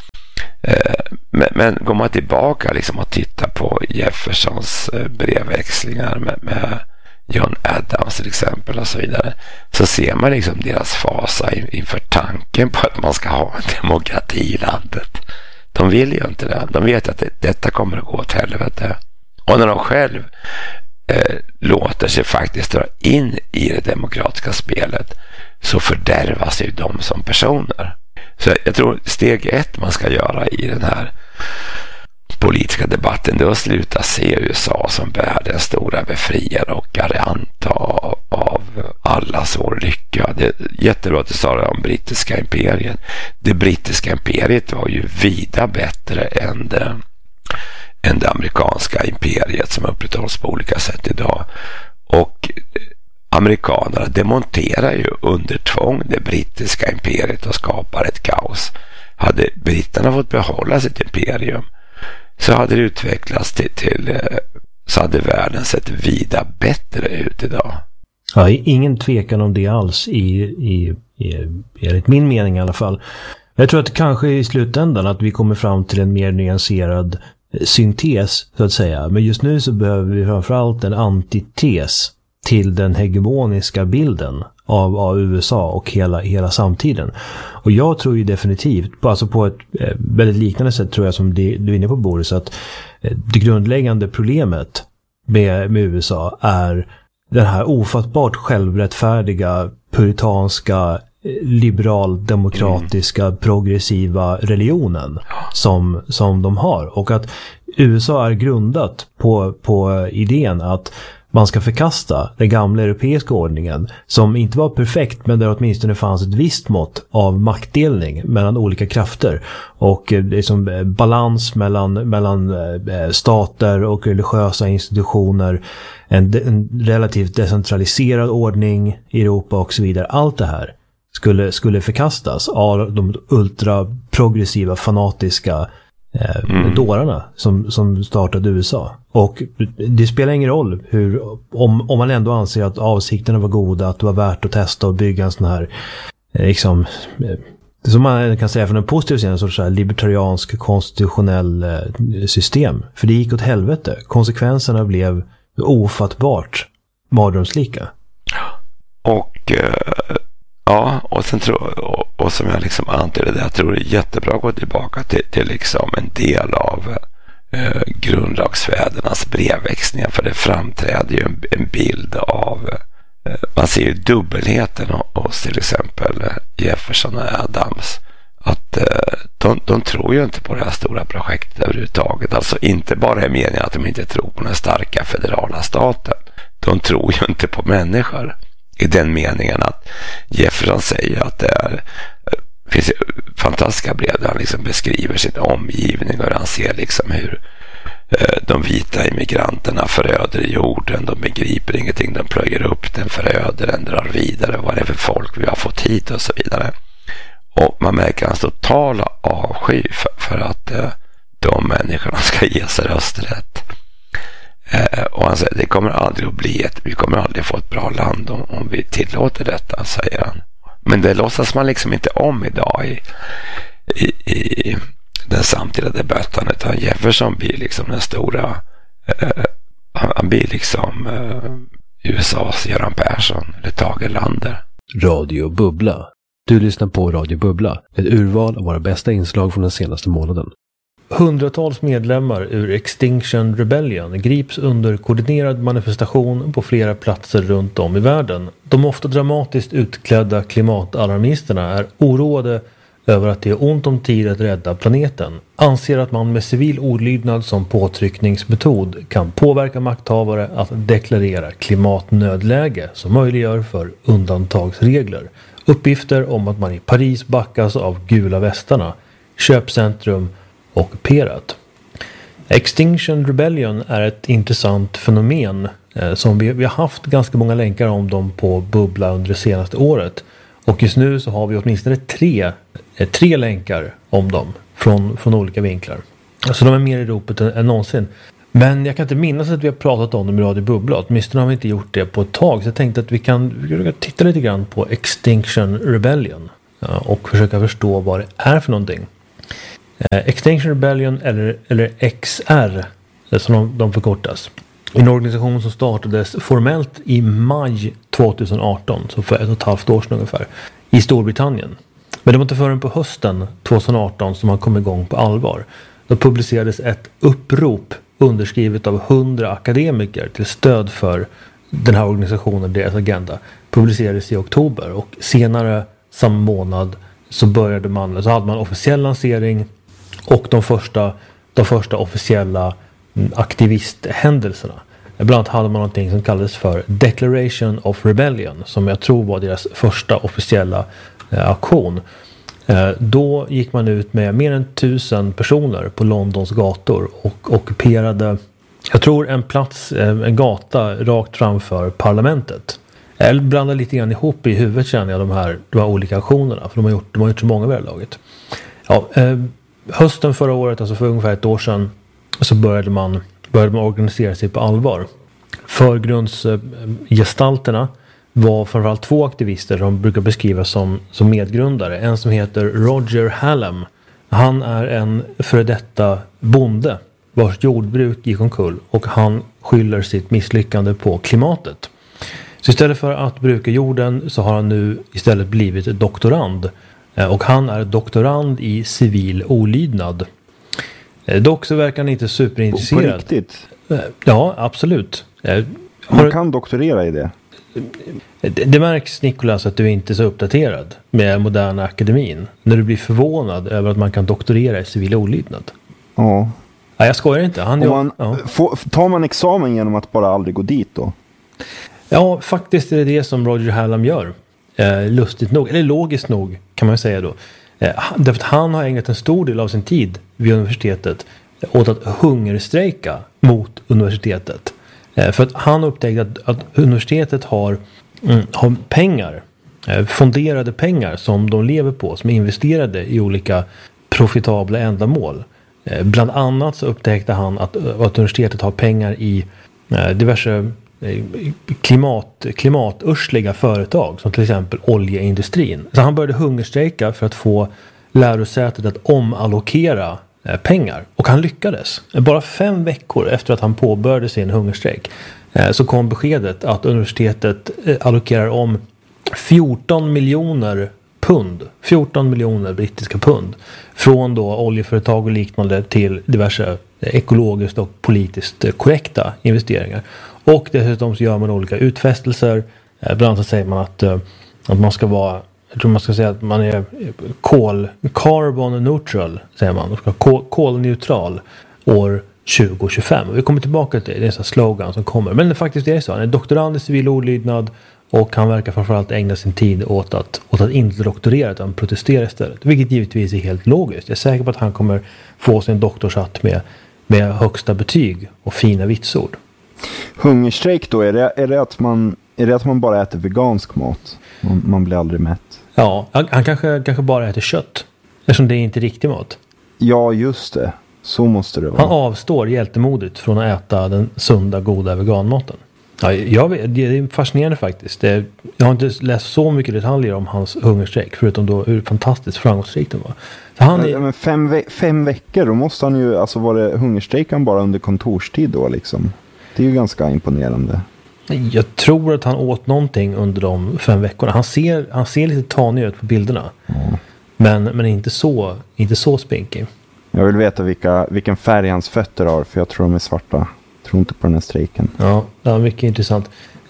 Speaker 3: Men går man tillbaka liksom och tittar på Jeffersons brevväxlingar med John Adams till exempel och så vidare, så ser man liksom deras fasa inför tanken på att man ska ha en demokrati i landet. De vill ju inte det. De vet att detta kommer att gå åt helvete. Och när de själv låter sig faktiskt dra in i det demokratiska spelet, så fördärvas ju de som personer. Så jag tror steg 1 man ska göra i den här politiska debatten, det är att sluta se USA som världens stora befriare och garant av allas vår lycka. Det är jättebra att du sa det om brittiska imperiet. Det brittiska imperiet var ju vida bättre än det amerikanska imperiet som upprätthålls på olika sätt idag. Och amerikanerna demonterar ju under tvång det brittiska imperiet och skapar ett kaos. Hade britterna fått behålla sitt imperium, så hade det utvecklats så hade världen sett vida bättre ut idag.
Speaker 2: Ja, ingen tvekan om det alls enligt min mening i alla fall. Jag tror att kanske i slutändan att vi kommer fram till en mer nyanserad syntes så att säga. Men just nu så behöver vi framförallt en antites till den hegemoniska bilden av USA och hela samtiden. Och jag tror ju definitivt, alltså på ett väldigt liknande sätt tror jag som du är inne på, Boris, att det grundläggande problemet med USA är den här ofattbart självrättfärdiga, puritanska, liberal-demokratiska, progressiva religionen som de har. Och att USA är grundat på idén att man ska förkasta den gamla europeiska ordningen som inte var perfekt, men där åtminstone fanns ett visst mått av maktdelning mellan olika krafter och liksom balans mellan stater och religiösa institutioner, en relativt decentraliserad ordning i Europa och så vidare. Allt det här skulle förkastas av de ultraprogressiva, fanatiska dårarna som startade USA. Och det spelar ingen roll om man ändå anser att avsikterna var goda, att det var värt att testa och bygga en sån här liksom, som man kan säga från en positiv sida, en sorts libertariansk konstitutionell system. För det gick åt helvete. Konsekvenserna blev ofattbart mardrömslika.
Speaker 3: Och och sen och som jag liksom antydde det, jag tror det är jättebra att gå tillbaka till liksom en del av grundlagsfädernas brevväxlingar, för det framträder ju en bild av man ser ju dubbelheten hos till exempel Jefferson och Adams, att de tror ju inte på det här stora projektet överhuvudtaget. Alltså inte bara i meningen att de inte tror på den starka federala staten, de tror ju inte på människor. I den meningen att Jefferson säger att det finns fantastiska brev där han liksom beskriver sin omgivning och han ser liksom hur de vita immigranterna föröder jorden, de begriper ingenting, de plöjer upp den, föröder den, drar vidare, vad det är för folk vi har fått hit och så vidare. Och man märker hans totala avsky för att de människorna ska ge sig rösträtt. Och han säger, det kommer aldrig att bli vi kommer aldrig få ett bra land om vi tillåter detta, säger han. Men det låtsas man liksom inte om idag i den samtida debatten, utan Jefferson blir liksom den stora han blir liksom USAs Göran Persson eller Tage Erlander.
Speaker 2: Radio Bubbla. Du lyssnar på Radio Bubbla, ett urval av våra bästa inslag från den senaste månaden. Hundratals medlemmar ur Extinction Rebellion grips under koordinerad manifestation på flera platser runt om i världen. De ofta dramatiskt utklädda klimatalarmisterna är oroade över att det är ont om tid att rädda planeten, anser att man med civil olydnad som påtryckningsmetod kan påverka makthavare att deklarera klimatnödläge som möjliggör för undantagsregler. Uppgifter om att man i Paris backas av gula västarna, köpcentrum ockuperat. Extinction Rebellion är ett intressant fenomen som vi har haft ganska många länkar om dem på Bubbla under det senaste året. Och just nu så har vi åtminstone tre länkar om dem från olika vinklar. Så de är mer i ropet än någonsin. Men jag kan inte minnas att vi har pratat om dem i Radio Bubbla. Åtminstone har vi inte gjort det på ett tag. Så jag tänkte att vi kan titta lite grann på Extinction Rebellion och försöka förstå vad det är för någonting. Extinction Rebellion eller XR som de förkortas En organisation som startades formellt i maj 2018, så för 1,5 år sedan ungefär, i Storbritannien. Men det var inte förrän på hösten 2018 som man kom igång på allvar. Då publicerades ett upprop underskrivet av 100 akademiker till stöd för den här organisationen, deras agenda. Publicerades i oktober, och senare samma månad så hade man officiell lansering och de första officiella aktivisthändelserna. Bland annat hade man någonting som kallades för Declaration of Rebellion, som jag tror var deras första officiella aktion. Då gick man ut med mer än 1000 personer på Londons gator och ockuperade, jag tror, en gata rakt framför parlamentet. Jag blandar lite grann ihop i huvudet, känner jag, de här olika aktionerna, för de har gjort så många vid det laget. Ja, hösten förra året, alltså för ungefär 1 år sedan, så började man organisera sig på allvar. Förgrundsgestalterna var framförallt 2 aktivister som brukar beskrivas som medgrundare. En som heter Roger Hallam. Han är en före detta bonde vars jordbruk gick omkull, och han skyller sitt misslyckande på klimatet. Så istället för att bruka jorden så har han nu istället blivit doktorand. Och han är doktorand i civil olydnad. Dock så verkar han inte superintresserad.
Speaker 4: På riktigt?
Speaker 2: Ja, absolut.
Speaker 4: Man kan doktorera i det.
Speaker 2: Det märks, Nicolas, att du inte är så uppdaterad med moderna akademin. När du blir förvånad över att man kan doktorera i civil olydnad.
Speaker 4: Ja.
Speaker 2: Nej, jag skojar inte.
Speaker 4: Tar man examen genom att bara aldrig gå dit då?
Speaker 2: Ja, faktiskt är det som Roger Hallam gör. Lustigt nog, eller logiskt nog kan man säga då. Därför att han har ägnat en stor del av sin tid vid universitetet åt att hungerstrejka mot universitetet. För att han upptäckte att universitetet har pengar, fonderade pengar som de lever på, som är investerade i olika profitabla ändamål. Bland annat så upptäckte han att universitetet har pengar i diverse klimatursliga företag, som till exempel oljeindustrin. Så han började hungerstrejka för att få lärosätet att omallokera pengar. Och han lyckades. Bara 5 veckor efter att han påbörjade sin hungerstrejk så kom beskedet att universitetet allokerar om 14 miljoner pund. 14 miljoner brittiska pund. Från då oljeföretag och liknande till diverse ekologiskt och politiskt korrekta investeringar. Och dessutom så gör man olika utfästelser. Bland annat så säger man att man ska vara, jag tror man ska säga att man är carbon neutral, säger man. Man ska vara kolneutral år 2025. Vi kommer tillbaka till det. Det är en sån slogan som kommer. Men det faktiskt är så. Han är doktorand i civil olydnad, och han verkar framförallt ägna sin tid åt att inte doktorera, utan protestera istället. Vilket givetvis är helt logiskt. Jag är säker på att han kommer få sin doktorshatt med högsta betyg och fina vitsord.
Speaker 4: Hungerstrejk då, är det att man bara äter vegansk mat? Man blir aldrig mätt.
Speaker 2: Ja, han kanske bara äter kött, eftersom det är inte riktig mat.
Speaker 4: Ja, just det. Så måste det vara.
Speaker 2: Han avstår hjältemodigt från att äta den sunda, goda veganmaten. Ja, det är fascinerande faktiskt. Jag har inte läst så mycket detaljer om hans hungerstrejk, förutom då hur fantastiskt framgångsrikt den var. Så
Speaker 4: men 5 veckor, då måste han ju, alltså var det hungerstrejkan bara under kontorstid då liksom? Det är ju ganska imponerande.
Speaker 2: Jag tror att han åt någonting under de 5 veckorna. Han ser lite tanig ut på bilderna. Men inte så spinkig. Jag
Speaker 4: vill veta vilken färg hans fötter har, för jag tror de är svarta. Jag tror inte på den här strejken.
Speaker 2: Ja, det var mycket intressant.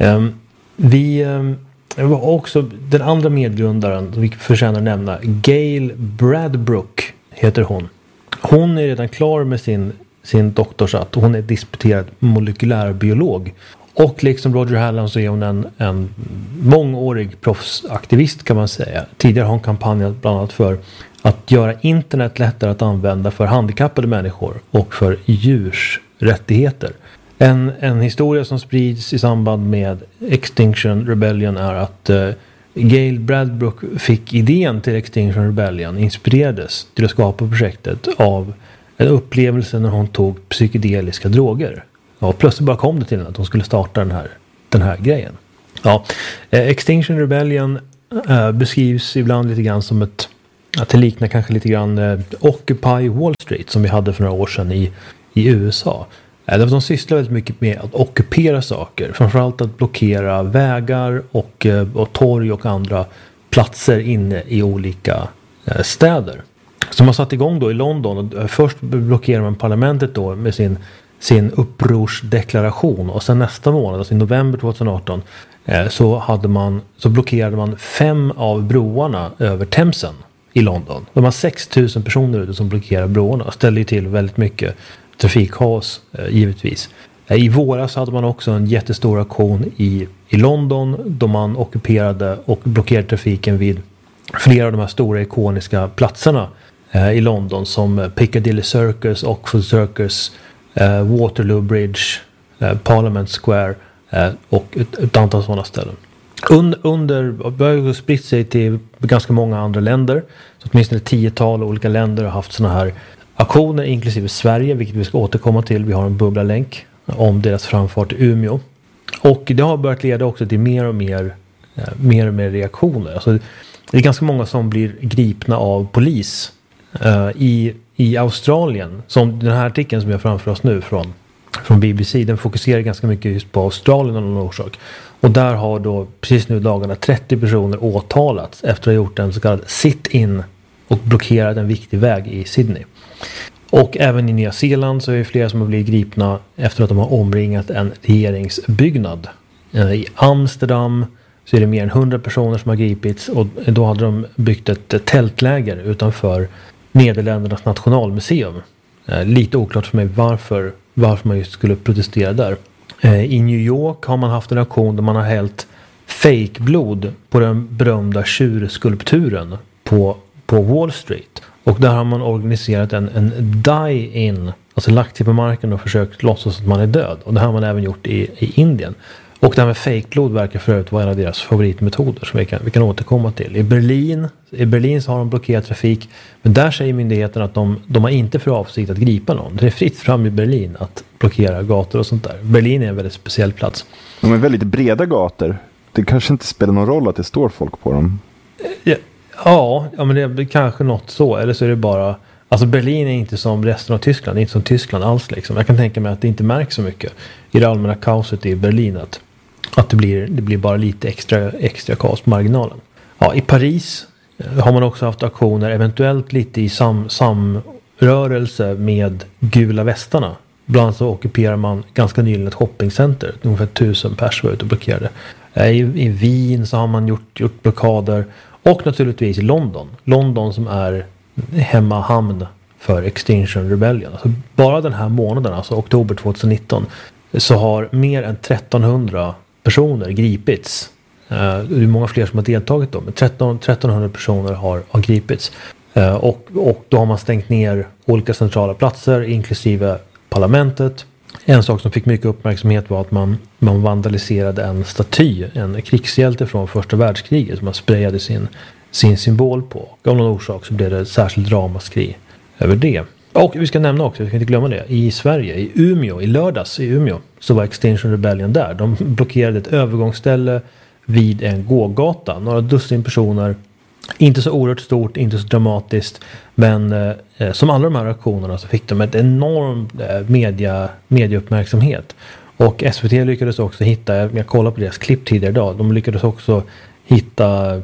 Speaker 2: Vi var också den andra medgrundaren som vi förtjänar att nämna. Gail Bradbrook heter hon. Hon är redan klar med sin doktorshatt. Hon är disputerad molekylärbiolog. Och liksom Roger Hallam så är hon en mångårig proffsaktivist, kan man säga. Tidigare har hon kampanjat bland annat för att göra internet lättare att använda för handikappade människor och för djurs rättigheter. En historia som sprids i samband med Extinction Rebellion är att Gail Bradbrook fick idén till Extinction Rebellion, inspirerades till att skapa projektet av en upplevelse när hon tog psykedeliska droger. Ja, plötsligt bara kom det till henne att hon skulle starta den här grejen. Ja, Extinction Rebellion beskrivs ibland lite grann som att det liknar kanske lite grann Occupy Wall Street som vi hade för några år sedan i USA. De sysslar väldigt mycket med att ockupera saker. Framförallt att blockera vägar och torg och andra platser inne i olika städer. Så man satt igång då i London och först blockerade man parlamentet då med sin upprorsdeklaration och sen nästa månad, alltså i november 2018 så blockerade man 5 av broarna över Themsen i London. De har 6 000 personer ute som blockerar broarna och ställer till väldigt mycket trafikkaos givetvis. I våras hade man också en jättestor aktion i London då man ockuperade och blockerade trafiken vid flera av de här stora ikoniska platserna i London som Piccadilly Circus, Oxford Circus, Waterloo Bridge, Parliament Square och ett antal sådana ställen. Började spritt sig till ganska många andra länder. Så åtminstone 10-tal olika länder har haft sådana här aktioner, inklusive Sverige, vilket vi ska återkomma till. Vi har en bubblalänk om deras framfart i Umeå. Och det har börjat leda också till mer och mer reaktioner. Alltså, det är ganska många som blir gripna av polis i Australien. Som den här artikeln som jag framför oss nu från BBC, den fokuserar ganska mycket just på Australien av någon orsak. Och där har då precis nu dagarna 30 personer åtalats efter att ha gjort en så kallad sit-in och blockerat en viktig väg i Sydney. Och även i Nya Zeeland så är det flera som har blivit gripna efter att de har omringat en regeringsbyggnad. I Amsterdam så är det mer än 100 personer som har gripits och då hade de byggt ett tältläger utanför Nederländernas nationalmuseum. Lite oklart för mig varför man just skulle protestera där. I New York har man haft en aktion där man har hällt fake-blod på den berömda tjurskulpturen på Wall Street. Och där har man organiserat en die-in, alltså lagt sig på marken och försökt låtsas att man är död. Och det har man även gjort i Indien. Och det här med fake-blod verkar förut vara en av deras favoritmetoder som vi kan återkomma till. I Berlin så har de blockerat trafik, men där säger myndigheten att de har inte för avsikt att gripa någon. Det är fritt fram i Berlin att blockera gator och sånt där. Berlin är en väldigt speciell plats.
Speaker 4: De är väldigt breda gator. Det kanske inte spelar någon roll att det står folk på dem.
Speaker 2: Ja, men det är kanske något så. Eller så är det bara... Alltså Berlin är inte som resten av Tyskland. Det är inte som Tyskland alls liksom. Jag kan tänka mig att det inte märks så mycket i det allmänna kaoset i Berlin. Att det blir bara lite extra kaos på marginalen. Ja, i Paris har man också haft aktioner. Eventuellt lite i samrörelse med gula västarna. Bland annat så ockuperar man ganska nyligen ett shoppingcenter. Ungefär 1000 personer var ute och blockerade. I Wien så har man gjort blockader. Och naturligtvis i London som är hemmahamn för Extinction Rebellion. Alltså bara den här månaden, alltså oktober 2019, så har mer än 1300 personer gripits. Det är många fler som har deltagit då, men 1300 personer har gripits. Och då har man stängt ner olika centrala platser, inklusive parlamentet. En sak som fick mycket uppmärksamhet var att man vandaliserade en staty, en krigshjälte från första världskriget som man sprayade sin symbol på. Och av någon orsak så blev det ett särskilt ramaskri över det. Och vi ska nämna också, vi ska inte glömma det, i Sverige, i Umeå, i lördags i Umeå så var Extinction Rebellion där. De blockerade ett övergångsställe vid en gågata. Några dussin personer, inte så oerhört stort, inte så dramatiskt, men som alla de här aktionerna så fick de ett enormt medieuppmärksamhet. Och SVT lyckades också hitta, jag kollade på deras klipp tidigare idag, de lyckades också hitta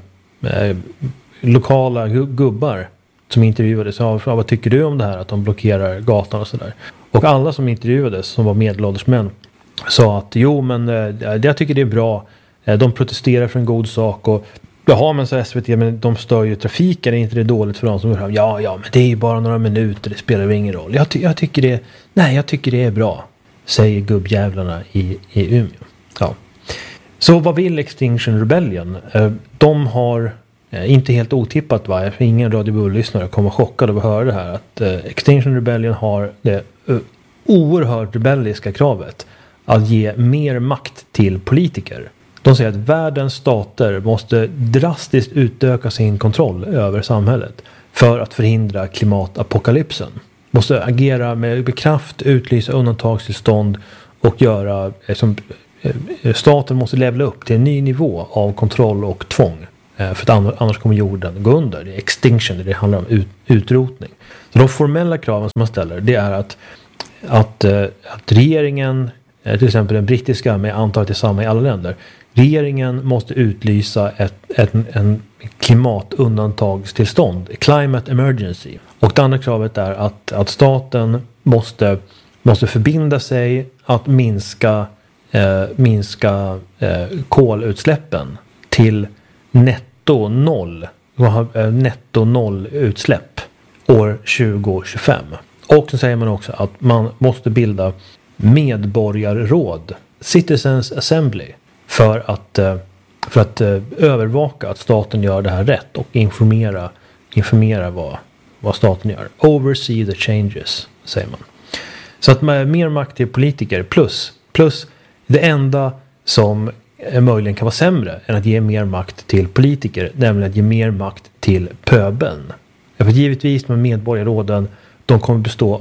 Speaker 2: lokala gubbar som intervjuades. Vad tycker du om det här att de blockerar gatan och sådär? Och alla som intervjuades som var medelålders män sa att jag tycker det är bra. De protesterar för en god sak och jaha, men så SVT, men de stör ju trafiken, är inte det dåligt för dem som går fram? Ja, men det är ju bara några minuter, det spelar väl ingen roll. Jag tycker det är bra, säger gubbjävlarna i Umeå. Ja. Så vad vill Extinction Rebellion? De har, inte helt otippat för ingen Radio Bull-lyssnare kommer chockad av att höra det här, att Extinction Rebellion har det oerhört rebelliska kravet att ge mer makt till politiker. De säger att världens stater måste drastiskt utöka sin kontroll över samhället för att förhindra klimatapokalypsen. Måste agera med kraft, utlysa undantagstillstånd och göra staten måste levla upp till en ny nivå av kontroll och tvång. För att annars kommer jorden gå under. Det är extinction, det handlar om utrotning. Så de formella kraven som man ställer, det är att att regeringen, till exempel den brittiska, med antaget är samma i alla länder, regeringen måste utlysa en klimatundantagstillstånd, climate emergency. Och det andra kravet är att staten måste förbinda sig att minska kolutsläppen till netto noll utsläpp år 2025. Och så säger man också att man måste bilda medborgarråd, Citizens Assembly, för att övervaka att staten gör det här rätt och informera vad staten gör. Oversee the changes, säger man. Så att mer makt till politiker plus det enda som möjligen kan vara sämre än att ge mer makt till politiker, nämligen att ge mer makt till pöbeln. För givetvis med medborgarråden, de kommer bestå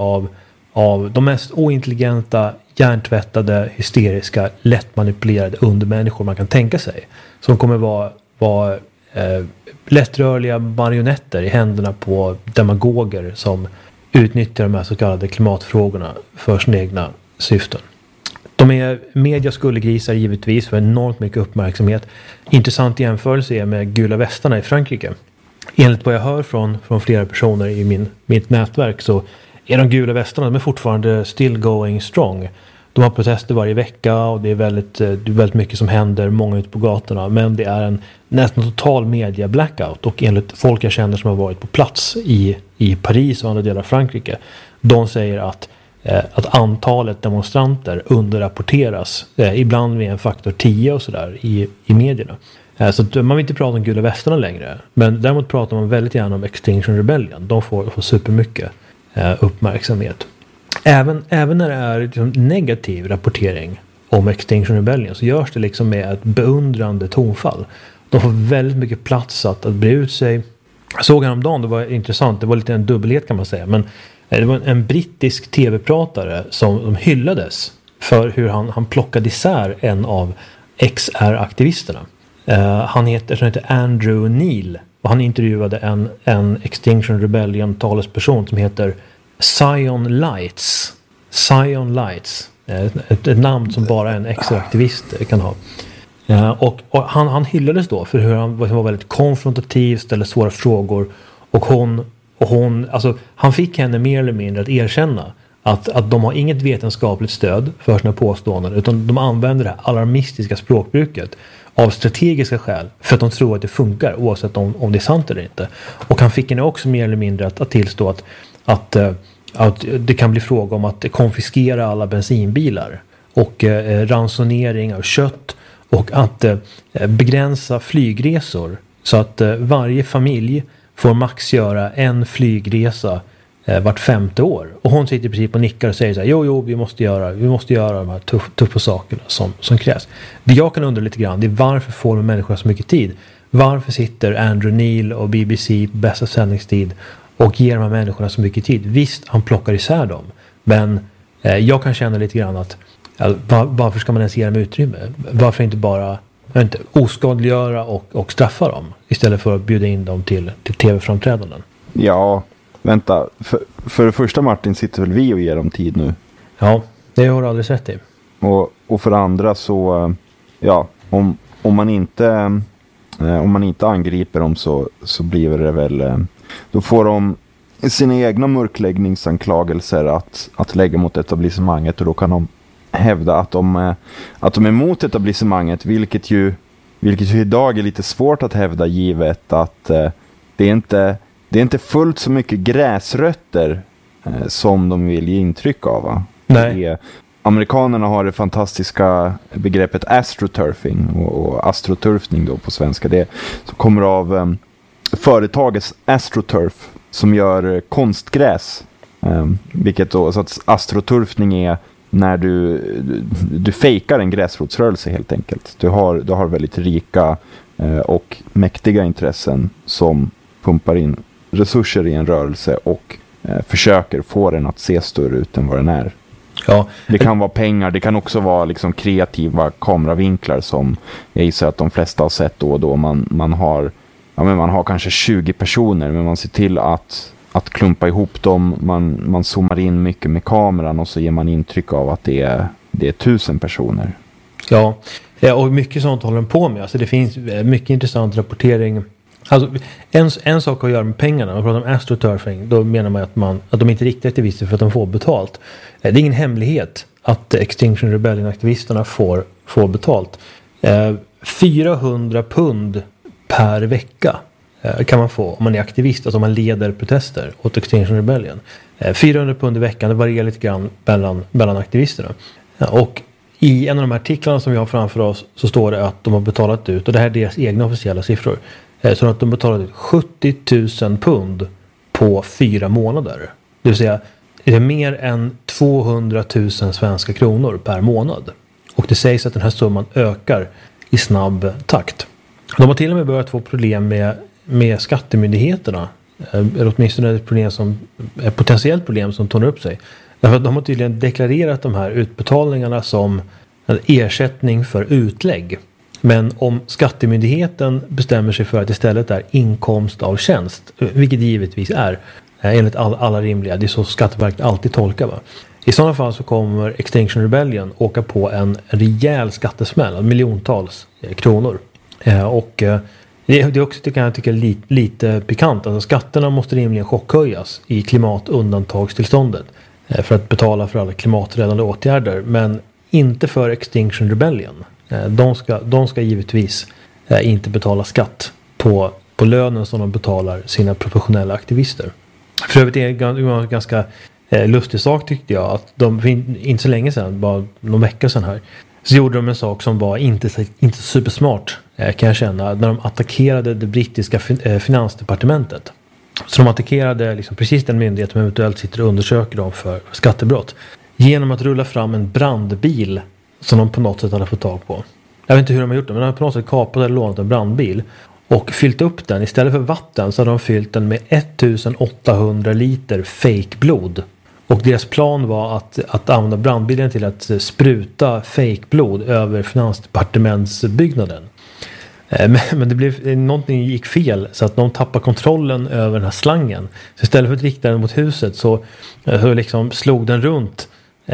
Speaker 2: av de mest ointelligenta, hjärntvättade, hysteriska, lättmanipulerade undermänniskor man kan tänka sig. Som kommer vara lättrörliga marionetter i händerna på demagoger som utnyttjar de här så kallade klimatfrågorna för sina egna syften. De är media skullegrisar givetvis för enormt mycket uppmärksamhet. Intressant jämförelse är med gula västarna i Frankrike. Enligt vad jag hör från flera personer i mitt nätverk så är de gula västarna, de är fortfarande still going strong. De har protester varje vecka och det är väldigt mycket som händer, många ute på gatorna. Men det är en nästan total media blackout. Och enligt folk jag känner som har varit på plats i Paris och andra delar av Frankrike, de säger att antalet demonstranter underrapporteras, ibland med en faktor 10 och sådär i medierna. Så att man vill inte prata om gula västarna längre. Men däremot pratar man väldigt gärna om Extinction Rebellion. De får supermycket uppmärksamhet. Även när det är liksom negativ rapportering om Extinction Rebellion så görs det liksom med ett beundrande tonfall. De får väldigt mycket plats att bre ut sig. Jag såg häromdagen, det var intressant, det var lite en dubbelhet kan man säga, men det var en brittisk tv-pratare som hyllades för hur han plockade isär en av XR-aktivisterna. Han heter Andrew Neil och han intervjuade en Extinction Rebellion talesperson som heter Zion Lights. Ett namn som bara en XR-aktivist kan ha. Och han hyllades då för hur han var väldigt konfrontativ, ställde svåra frågor och hon, alltså han fick henne mer eller mindre att erkänna att de har inget vetenskapligt stöd för sina påståenden, utan de använder det här alarmistiska språkbruket av strategiska skäl för att de tror att det funkar oavsett om det är sant eller inte. Och han fick henne också mer eller mindre att tillstå att det kan bli fråga om att konfiskera alla bensinbilar och ransonering av kött och att begränsa flygresor så att varje familj får max göra en flygresa vart 5:e år. Och hon sitter i princip och nickar och säger så här: jo, vi måste göra de här tuffa sakerna som krävs. Det jag kan undra lite grann, det är varför får de människor så mycket tid? Varför sitter Andrew Neil och BBC på bästa sändningstid och ger de här människorna så mycket tid? Visst, han plockar isär dem. Men jag kan känna lite grann att varför ska man ens ge dem utrymme? Varför inte bara oskadliggöra och straffa dem istället för att bjuda in dem till tv-framträdanden? Ja,
Speaker 4: vänta. För det första, Martin, sitter väl vi och ger dem tid nu?
Speaker 2: Ja, det har du aldrig sett det.
Speaker 4: Och för det andra så, ja, om man inte angriper dem så blir det väl, då får de sina egna mörkläggningsanklagelser att lägga mot etablissemanget, och då kan de hävda att de är emot etablissemanget, vilket ju idag är lite svårt att hävda, givet att det är inte fullt så mycket gräsrötter som de vill ge intryck av, va?
Speaker 2: Nej.
Speaker 4: Amerikanerna har det fantastiska begreppet astroturfing och astroturfning då på svenska. Det som kommer av företagets AstroTurf som gör konstgräs. Vilket då, så att astroturfning är när du fejkar en gräsrotsrörelse helt enkelt. Du har väldigt rika och mäktiga intressen som pumpar in resurser i en rörelse och försöker få den att se större ut än vad den är.
Speaker 2: Ja.
Speaker 4: Det kan vara pengar, det kan också vara liksom kreativa kameravinklar som jag gissar att de flesta har sett då och då. Man har kanske 20 personer, men man ser till att att klumpa ihop dem. Man zoomar in mycket med kameran och så ger man intryck av att det är 1000 personer.
Speaker 2: Ja, och mycket sånt håller de på med. Alltså det finns mycket intressant rapportering. Alltså en sak att göra med pengarna. Man pratar om astroturfing. Då menar man att de inte är riktigt aktivister för att de får betalt. Det är ingen hemlighet att Extinction Rebellion-aktivisterna får betalt. 400 pund per vecka kan man få om man är aktivist, alltså om man leder protester åt Extinction Rebellion. 400 pund i veckan, det varierar lite grann mellan aktivisterna. Och i en av de här artiklarna som vi har framför oss så står det att de har betalat ut, och det här är deras egna officiella siffror, så att de betalat ut 70 000 pund på 4 månader. Det vill säga, det är mer än 200 000 svenska kronor per månad. Och det sägs att den här summan ökar i snabb takt. De har till och med börjat få problem med skattemyndigheterna. Eller åtminstone ett potentiellt problem som tornar upp sig. Därför att de har tydligen deklarerat de här utbetalningarna som en ersättning för utlägg. Men om skattemyndigheten bestämmer sig för att istället är inkomst av tjänst, vilket givetvis är enligt alla rimliga, det är så Skatteverket alltid tolkar, va? I sådana fall så kommer Extinction Rebellion åka på en rejäl skattesmäll, miljontals kronor. Och det är också, jag tycker, lite pikant. Alltså skatterna måste rimligen chockhöjas i klimatundantagstillståndet för att betala för alla klimaträddande åtgärder, men inte för Extinction Rebellion. De ska givetvis inte betala skatt på lönen som de betalar sina professionella aktivister. För övrigt är det en ganska lustig sak, tyckte jag, att de inte så länge sedan, bara någon vecka sedan här, så gjorde de en sak som var inte supersmart, kan jag känna, när de attackerade det brittiska finansdepartementet. Så de attackerade liksom precis den myndighet som eventuellt sitter och undersöker dem för skattebrott genom att rulla fram en brandbil som de på något sätt hade fått tag på. Jag vet inte hur de har gjort det, men de har på något sätt kapat eller lånat en brandbil och fyllt upp den. Istället för vatten så hade de fyllt den med 1800 liter fake blod. Och deras plan var att använda brandbilen till att spruta fake blod över finansdepartementsbyggnaden. Men det blev, någonting gick fel så att de tappade kontrollen över den här slangen. Så istället för att rikta den mot huset så liksom slog den runt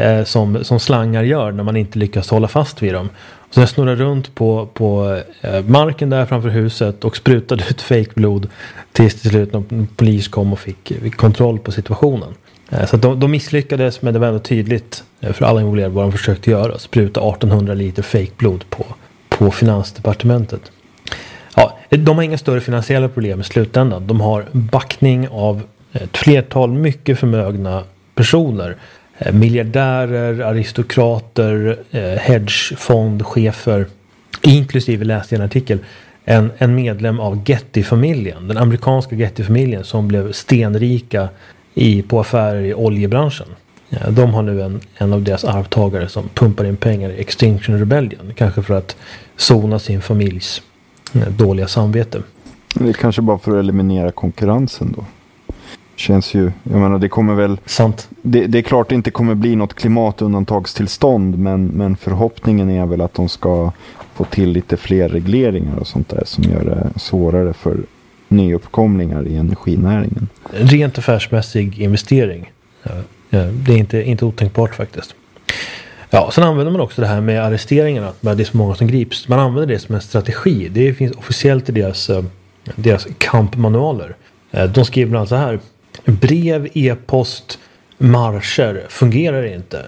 Speaker 2: som slangar gör när man inte lyckas hålla fast vid dem. Så den snurrade runt på marken där framför huset och sprutade ut fake blod tills till slut när polis kom och fick kontroll på situationen. Så att de misslyckades, men det var ändå tydligt för alla involverade vad de försökte göra. Spruta 1800 liter fake blod på finansdepartementet. Ja, de har inga större finansiella problem i slutändan. De har backning av ett flertal mycket förmögna personer. Miljardärer, aristokrater, hedgefondchefer, inklusive, läste jag en artikel, en medlem av Getty-familjen, den amerikanska Getty-familjen som blev stenrika på affärer i oljebranschen. De har nu en av deras arvtagare som pumpar in pengar i Extinction Rebellion, kanske för att sona sin familjs dåliga samvete.
Speaker 4: Det är kanske bara för att eliminera konkurrensen då. Känns ju, jag menar, det kommer väl...
Speaker 2: Sant.
Speaker 4: Det är klart det inte kommer bli något klimatundantagstillstånd, men förhoppningen är väl att de ska få till lite fler regleringar och sånt där som gör det svårare för nyuppkomlingar i energinäringen.
Speaker 2: Rent affärsmässig investering. Det är inte otänkbart faktiskt. Ja, sen använder man också det här med arresteringarna, med det är så många som grips. Man använder det som en strategi. Det finns officiellt i deras kampmanualer. De skriver bland annat så här: brev, e-post, marscher fungerar inte.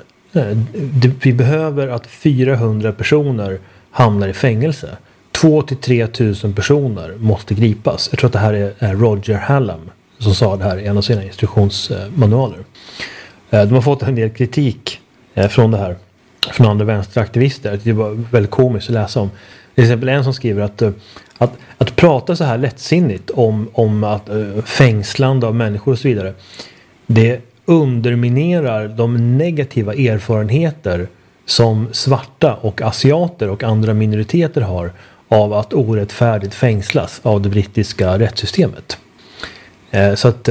Speaker 2: Vi behöver att 400 personer hamnar i fängelse. 2 till 3 tusen personer måste gripas. Jag tror att det här är Roger Hallam som sa det här i en av sina instruktionsmanualer. De har fått en del kritik från det här från andra vänsteraktivister. Det var väldigt komiskt att läsa om. Till exempel en som skriver att prata så här lättsinnigt om att fängslande av människor och så vidare, det underminerar de negativa erfarenheter som svarta och asiater och andra minoriteter har av att orättfärdigt fängslas av det brittiska rättssystemet. Så att,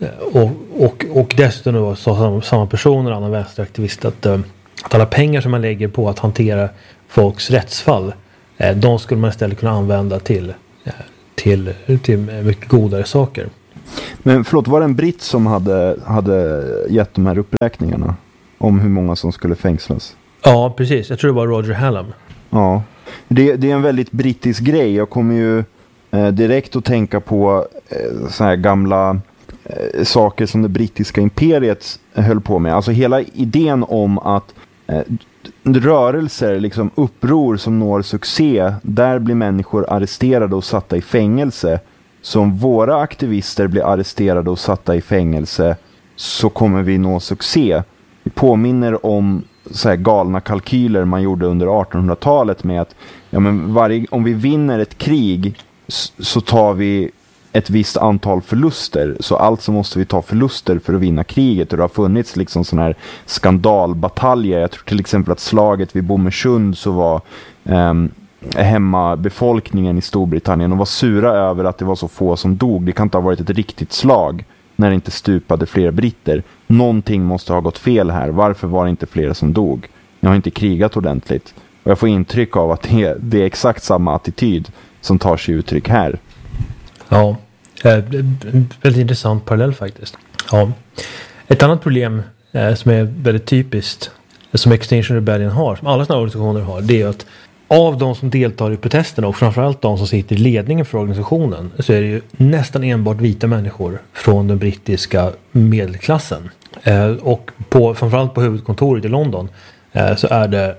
Speaker 2: och dessutom då sa samma personer, andra vänsteraktivister, att alla pengar som man lägger på att hantera folks rättsfall, de skulle man istället kunna använda till mycket godare saker.
Speaker 4: Men förlåt, var det en britt som hade gett de här uppräkningarna om hur många som skulle fängslas?
Speaker 2: Ja, precis. Jag tror det var Roger Hallam.
Speaker 4: Ja, det är en väldigt brittisk grej. Jag kommer ju direkt att tänka på så här gamla saker som det brittiska imperiet höll på med. Alltså hela idén om att rörelser, liksom uppror som når succé, där blir människor arresterade och satta i fängelse. Som våra aktivister blir arresterade och satta i fängelse, så kommer vi nå succé. Det påminner om så här galna kalkyler man gjorde under 1800-talet med att om vi vinner ett krig så tar vi ett visst antal förluster, så alltså måste vi ta förluster för att vinna kriget. Och det har funnits liksom sån här skandalbataljer. Jag tror till exempel att slaget vid Bommersund så var hemmabefolkningen i Storbritannien och var sura över att det var så få som dog. Det kan inte ha varit ett riktigt slag när det inte stupade fler britter. Någonting måste ha gått fel här. Varför var det inte fler som dog? Jag har inte krigat ordentligt. Och jag får intryck av att det är exakt samma attityd som tar sig uttryck här.
Speaker 2: Ja, väldigt intressant parallell faktiskt. Ja. Ett annat problem som är väldigt typiskt, som Extinction Rebellion har, som alla sådana organisationer har, det är att av de som deltar i protesterna och framförallt de som sitter i ledningen för organisationen, så är det ju nästan enbart vita människor från den brittiska medelklassen. Och framförallt på huvudkontoret i London så är det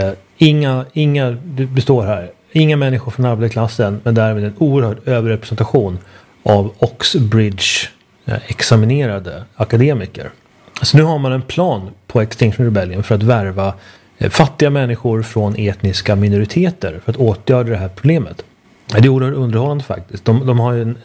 Speaker 2: det består här, inga människor från arbetarklassen, men därmed en oerhörd överrepresentation av Oxbridge-examinerade akademiker. Så nu har man en plan på Extinction Rebellion för att värva fattiga människor från etniska minoriteter för att åtgärda det här problemet. Det är oerhört underhållande faktiskt. De har ju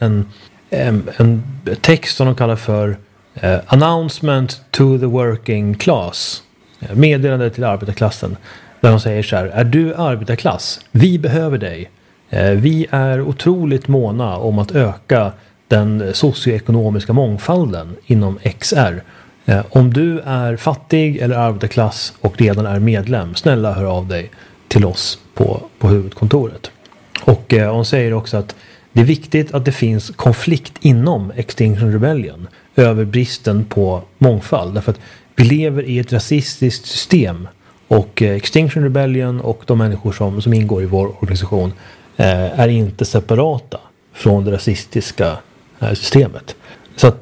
Speaker 2: en text som de kallar för Announcement to the Working Class. Meddelande till arbetarklassen. Där de säger så här: är du arbetarklass? Vi behöver dig. Vi är otroligt måna om att öka den socioekonomiska mångfalden inom XR. Om du är fattig eller arbetarklass och redan är medlem, snälla hör av dig till oss på huvudkontoret. Och hon säger också att det är viktigt att det finns konflikt inom Extinction Rebellion över bristen på mångfald. Därför att vi lever i ett rasistiskt system. Och Extinction Rebellion och de människor som ingår i vår organisation är inte separata från det rasistiska systemet. Så att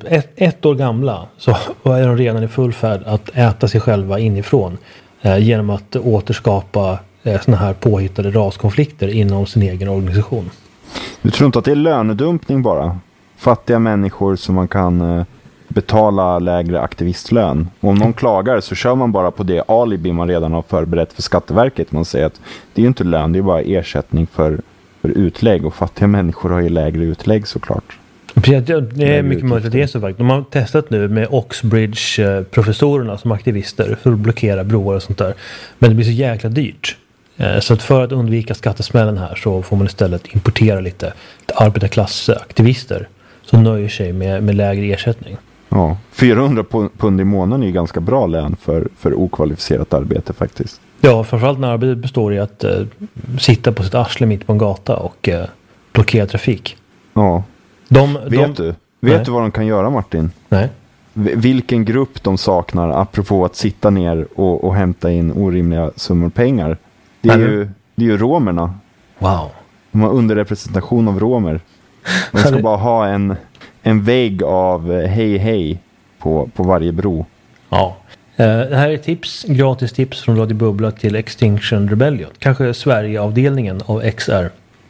Speaker 2: ett år gamla så är de redan i full färd att äta sig själva inifrån genom att återskapa såna här påhittade raskonflikter inom sin egen organisation.
Speaker 4: Du tror inte att det är lönedumpning bara? Fattiga människor som man kan betala lägre aktivistlön. Och om någon klagar så kör man bara på det alibi man redan har förberett för Skatteverket. Man säger att det är ju inte lön, det är bara ersättning för utlägg. Och fattiga människor har ju lägre utlägg såklart.
Speaker 2: Precis, det är mycket möjligt att det är så faktiskt. De har testat nu med Oxbridge-professorerna som aktivister för att blockera broar och sånt där. Men det blir så jäkla dyrt. Så att för att undvika skattesmällen här så får man istället importera lite arbetarklassaktivister som nöjer sig med lägre ersättning.
Speaker 4: Ja, 400 pund i månaden är ju ganska bra lön för okvalificerat arbete faktiskt.
Speaker 2: Ja, framförallt när arbetet består i att sitta på sitt arsle mitt på en gata och blockera trafik.
Speaker 4: Ja. Vet du vad de kan göra, Martin?
Speaker 2: Nej.
Speaker 4: Vilken grupp de saknar apropå att sitta ner och hämta in orimliga summor pengar? Det är ju romerna.
Speaker 2: Wow.
Speaker 4: De har underrepresentation av romer. De ska bara ha en vägg av hej på varje bro.
Speaker 2: Ja. Det här är gratis tips från Radio Bubbla till Extinction Rebellion. Kanske Sverige-avdelningen av XR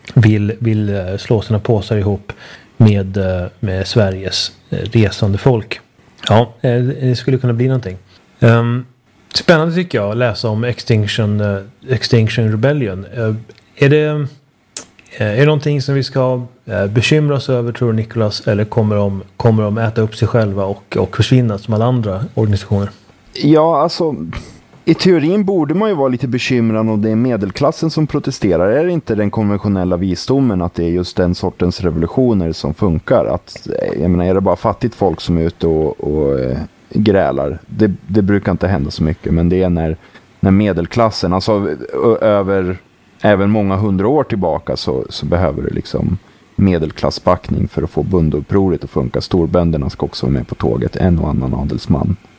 Speaker 2: vill slå sina påsar ihop med Sveriges resande folk. Ja, det skulle kunna bli någonting. Spännande tycker jag att läsa om Extinction Rebellion. Är det någonting som vi ska bekymra oss över, tror du, Nicholas? Eller kommer de äta upp sig själva och försvinna som alla andra organisationer?
Speaker 4: Ja, alltså i teorin borde man ju vara lite bekymrad om det är medelklassen som protesterar. Är det inte den konventionella visdomen att det är just den sortens revolutioner som funkar? Att, jag menar, är det bara fattigt folk som är ute och grälar? Det brukar inte hända så mycket, men det är när medelklassen, alltså över även många 100 år tillbaka så behöver det liksom medelklassbackning för att få bondeupproret att funka. Storbönderna ska också vara med på tåget, en och annan adelsman.